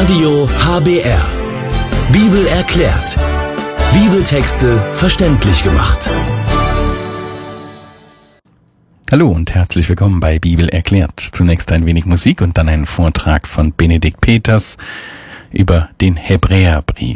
Radio HBR. Bibel erklärt. Bibeltexte verständlich gemacht. Hallo und herzlich willkommen bei Bibel erklärt. Zunächst ein wenig Musik und dann ein Vortrag von Benedikt Peters über den Hebräerbrief.